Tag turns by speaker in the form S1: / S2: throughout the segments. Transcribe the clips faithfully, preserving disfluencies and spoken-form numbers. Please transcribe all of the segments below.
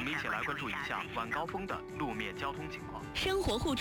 S1: 们一起来关注一下晚高峰的路面交通情况。
S2: 生活互助。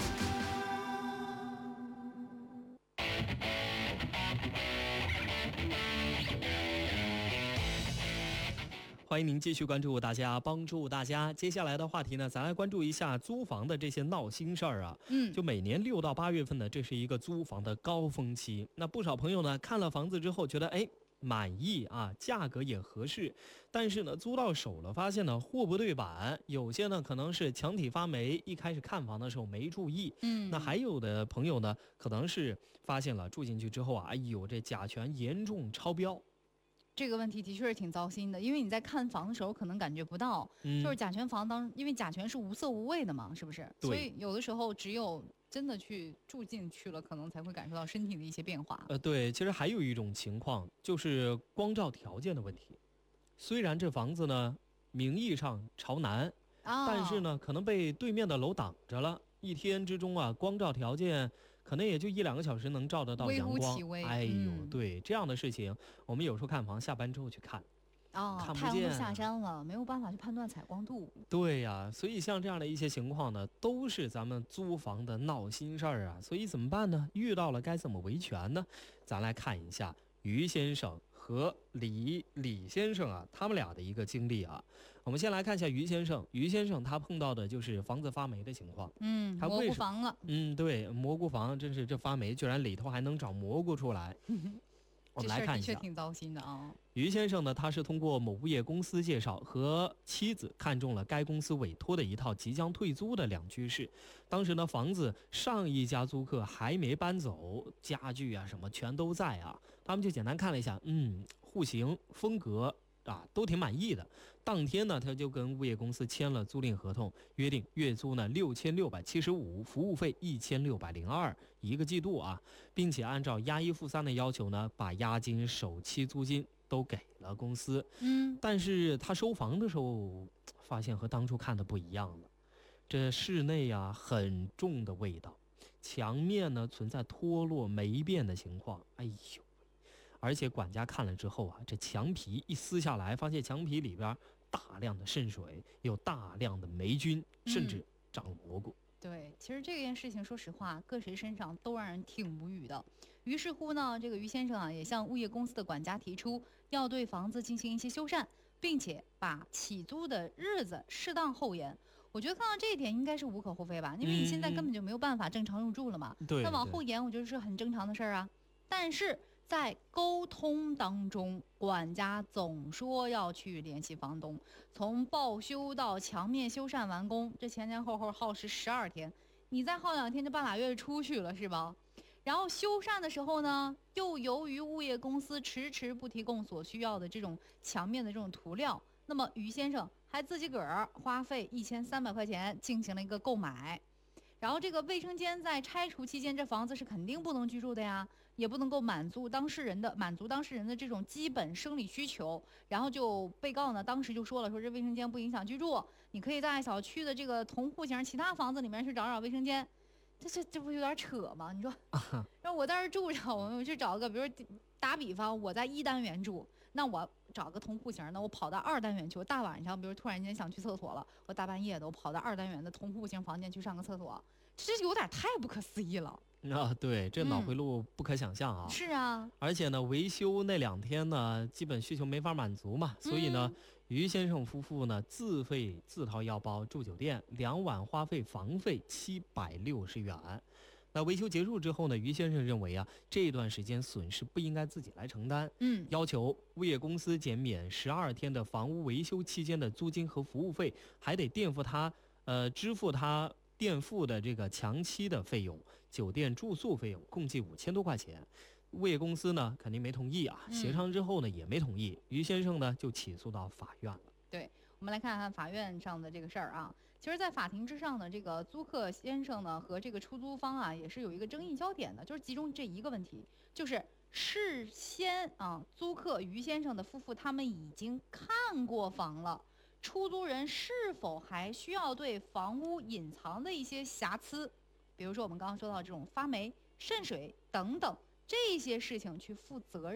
S3: 欢迎您继续关注大家，帮助大家。接下来的话题呢，咱来关注一下租房的这些闹心事儿啊。
S2: 嗯，
S3: 就每年六到八月份呢，这是一个租房的高峰期。那不少朋友呢，看了房子之后觉得，哎，满意啊，价格也合适，但是呢，租到手了，发现呢货不对版，有些呢可能是墙体发霉，一开始看房的时候没注意。
S2: 嗯，
S3: 那还有的朋友呢，可能是发现了住进去之后啊，哎呦，这甲醛严重超标。
S2: 这个问题的确是挺糟心的，因为你在看房的时候可能感觉不到，
S3: 嗯、
S2: 就是甲醛房当，因为甲醛是无色无味的嘛，是不是？所以有的时候只有真的去住进去了，可能才会感受到身体的一些变化。
S3: 呃，对，其实还有一种情况就是光照条件的问题。虽然这房子呢名义上朝南，
S2: 哦、
S3: 但是呢可能被对面的楼挡着了。一天之中啊，光照条件可能也就一两个小时能照得到阳光。哎呦、嗯，对，这样的事情，我们有时候看房下班之后去看，
S2: 哦，
S3: 看不
S2: 见太阳都下山了，没有办法去判断采光度。
S3: 对呀、啊，所以像这样的一些情况呢，都是咱们租房的闹心事儿啊。所以怎么办呢？遇到了该怎么维权呢？咱来看一下于先生和李李先生啊，他们俩的一个经历啊。我们先来看一下于先生，于先生他碰到的就是房子发霉的情况。
S2: 嗯，蘑菇房了。
S3: 嗯，对，蘑菇房真是这发霉，居然里头还能长蘑菇出来。我们来看一下，
S2: 这事儿的确挺糟心的啊。
S3: 于先生呢，他是通过某物业公司介绍，和妻子看中了该公司委托的一套即将退租的两居室。当时呢，房子上一家租客还没搬走，家具啊什么全都在啊。他们就简单看了一下，嗯，户型风格啊都挺满意的。当天呢，他就跟物业公司签了租赁合同，约定月租呢六千六百七十五，服务费一千六百零二一个季度啊，并且按照押一付三的要求呢，把押金、首期租金都给了公司。
S2: 嗯，
S3: 但是他收房的时候发现和当初看的不一样了，这室内啊很重的味道，墙面呢存在脱落霉变的情况。哎呦！而且管家看了之后啊，这墙皮一撕下来，发现墙皮里边大量的渗水，有大量的霉菌，甚至长了蘑菇。
S2: 嗯、对，其实这件事情说实话，搁谁身上都让人挺无语的。于是乎呢，这个于先生啊，也向物业公司的管家提出要对房子进行一些修缮，并且把起租的日子适当后延。我觉得看到这一点应该是无可厚非吧，因为你现在根本就没有办法正常入住了嘛。
S3: 嗯、对，
S2: 那往后延，我觉得是很正常的事儿啊。但是在沟通当中，管家总说要去联系房东，从报修到墙面修缮完工，这前前后后耗时十二天，你再耗两天，这半拉月就出去了，是吧？然后修缮的时候呢，又由于物业公司迟迟不提供所需要的这种墙面的这种涂料，那么于先生还自己个儿花费一千三百块钱进行了一个购买。然后这个卫生间在拆除期间，这房子是肯定不能居住的呀，也不能够满足当事人的满足当事人的这种基本生理需求。然后就被告呢，当时就说了，说这卫生间不影响居住，你可以在小区的这个同户型其他房子里面去找找卫生间。这这这不有点扯吗？你说，让我在这住着，我去找个，比如打比方，我在一单元住，那我找个同户型的，我跑到二单元去，我大晚上，比如突然间想去厕所了，我大半夜的，我跑到二单元的同户型房间去上个厕所，这有点太不可思议了。
S3: 啊，对，这脑回路不可想象啊！
S2: 嗯、是啊，
S3: 而且呢，维修那两天呢，基本需求没法满足嘛，所以呢，嗯、于先生夫妇呢自费自掏腰包住酒店，两晚花费房费七百六十元。那维修结束之后呢，于先生认为啊，这段时间损失不应该自己来承担，
S2: 嗯，
S3: 要求物业公司减免十二天的房屋维修期间的租金和服务费，还得垫付他呃支付他。垫付的这个墙漆的费用、酒店住宿费用共计五千多块钱，物业公司呢肯定没同意啊，协商之后呢也没同意，于先生呢就起诉到法院了。
S2: 对，我们来看看法院上的这个事儿啊。其实，在法庭之上呢，这个租客先生呢和这个出租方啊也是有一个争议焦点的，就是集中这一个问题，就是事先啊租客于先生的夫妇他们已经看过房了。出租人是否还需要对房屋隐藏的一些瑕疵，比如说我们刚刚说到这种发霉、渗水等等这些事情去负责任？